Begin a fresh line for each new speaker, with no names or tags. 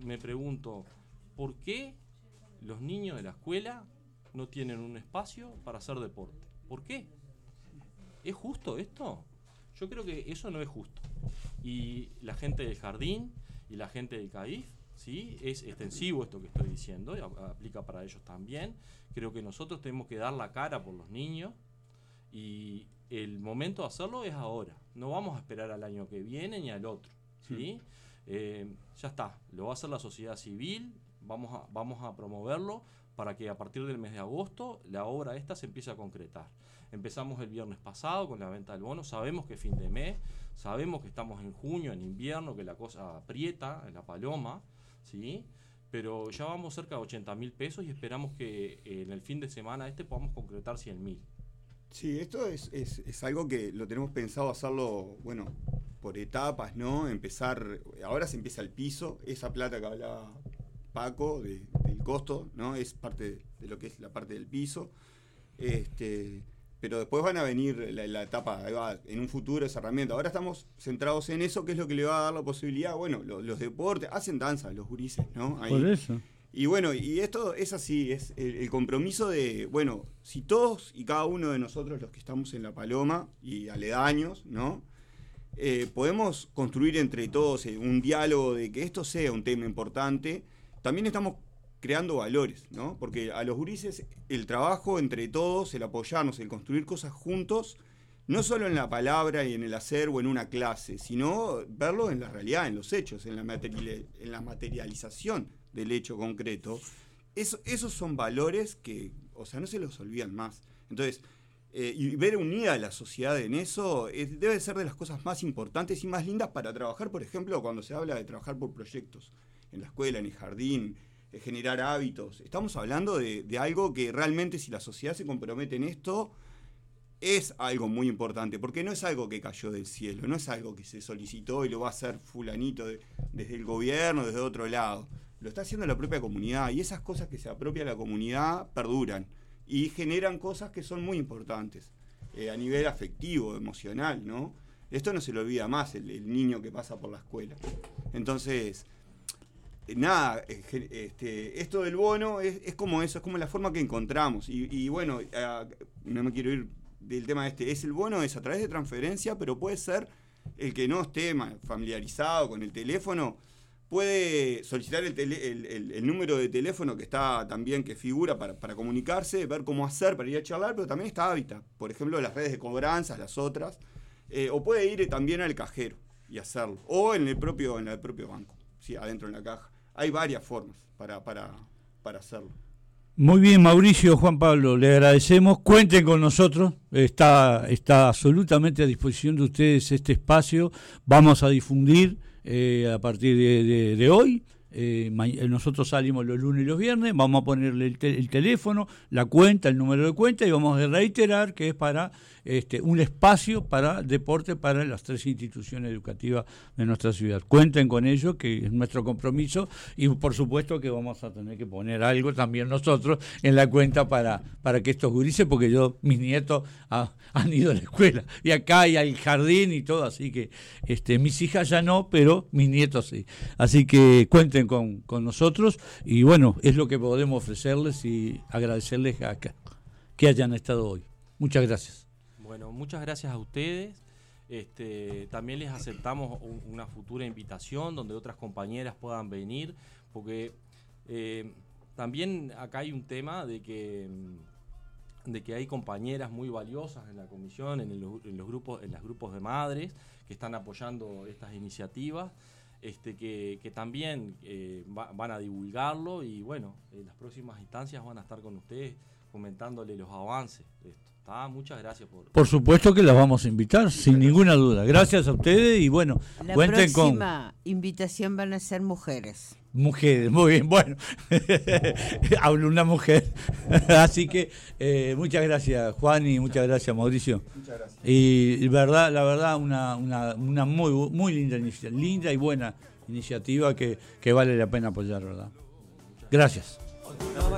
me pregunto, ¿por qué los niños de la escuela no tienen un espacio para hacer deporte? ¿Por qué? ¿Es justo esto? Yo creo que eso no es justo. Y la gente del jardín y la gente del CAIF, ¿sí? Es extensivo esto que estoy diciendo, aplica para ellos también. Creo que nosotros tenemos que dar la cara por los niños y el momento de hacerlo es ahora. No vamos a esperar al año que viene ni al otro, ¿sí? Ya está, lo va a hacer la sociedad civil, vamos a promoverlo para que a partir del mes de agosto la obra esta se empiece a concretar. Empezamos el viernes pasado con la venta del bono, sabemos que es fin de mes, sabemos que estamos en junio, en invierno, que la cosa aprieta en la paloma, ¿sí? Pero ya vamos cerca de 80.000 pesos y esperamos que en el fin de semana podamos concretar 100.000.
Sí, esto es algo que lo tenemos pensado hacerlo, bueno, por etapas, ¿no? Ahora se empieza el piso, esa plata que hablaba Paco del costo, ¿no? Es parte de lo que es la parte del piso. Pero después van a venir la etapa, en un futuro esa herramienta. Ahora estamos centrados en eso, que es lo que le va a dar la posibilidad, bueno, los deportes, hacen danza los gurises, ¿no? Ahí.
Por eso.
Y bueno, y esto es así, es el compromiso de, bueno, si todos y cada uno de nosotros, los que estamos en La Paloma y aledaños, ¿no? Podemos construir entre todos un diálogo de que esto sea un tema importante, también estamos creando valores, ¿no? Porque a los gurises el trabajo entre todos, el apoyarnos, el construir cosas juntos, no solo en la palabra y en el hacer o en una clase, sino verlo en la realidad, en los hechos, en la materialización del hecho concreto. Esos son valores que, o sea, no se los olvidan más. Entonces, y ver unida a la sociedad en eso debe ser de las cosas más importantes y más lindas para trabajar, por ejemplo, cuando se habla de trabajar por proyectos en la escuela, en el jardín, generar hábitos. Estamos hablando de algo que realmente, si la sociedad se compromete en esto, es algo muy importante, porque no es algo que cayó del cielo, no es algo que se solicitó y lo va a hacer fulanito desde el gobierno, desde otro lado. Lo está haciendo la propia comunidad, y esas cosas que se apropia la comunidad perduran y generan cosas que son muy importantes a nivel afectivo, emocional, ¿no? Esto no se lo olvida más el niño que pasa por la escuela. Entonces, nada, esto del bono es como eso, es como la forma que encontramos. Y bueno, no me quiero ir del tema es el bono, es a través de transferencia, pero puede ser el que no esté familiarizado con el teléfono, puede solicitar el número de teléfono que está también, que figura para comunicarse, ver cómo hacer para ir a charlar, pero también está Hábitat, por ejemplo, las redes de cobranzas, las otras, o puede ir también al cajero y hacerlo, o en el propio banco, sí, adentro en la caja. Hay varias formas para hacerlo.
Muy bien, Mauricio, Juan Pablo, le agradecemos. Cuenten con nosotros, está absolutamente a disposición de ustedes este espacio. Vamos a difundir a partir de hoy. Nosotros salimos los lunes y los viernes, vamos a ponerle el teléfono, la cuenta, el número de cuenta, y vamos a reiterar que es para un espacio para deporte para las 3 instituciones educativas de nuestra ciudad. Cuenten con ello, que es nuestro compromiso, y por supuesto que vamos a tener que poner algo también nosotros en la cuenta para que estos gurises, porque mis nietos han ido a la escuela, y acá hay al jardín y todo, así que mis hijas ya no, pero mis nietos sí. Así que cuenten con nosotros, y bueno, es lo que podemos ofrecerles y agradecerles que hayan estado hoy. Muchas gracias.
Bueno, muchas gracias a ustedes. También les aceptamos una futura invitación donde otras compañeras puedan venir, porque también acá hay un tema de que hay compañeras muy valiosas en la comisión, en los grupos de madres que están apoyando estas iniciativas. Que también van a divulgarlo, y bueno, en las próximas instancias van a estar con ustedes comentándole los avances de esto. Muchas gracias por
supuesto que las vamos a invitar, sin ninguna duda. Gracias a ustedes, y bueno, cuenten con...
La próxima invitación van a ser mujeres.
Mujeres, muy bien, bueno, hablo una mujer. Así que muchas gracias, Juan, y muchas gracias, Mauricio.
Muchas gracias.
Y la verdad, una muy linda y buena iniciativa que vale la pena apoyar, ¿verdad? Gracias.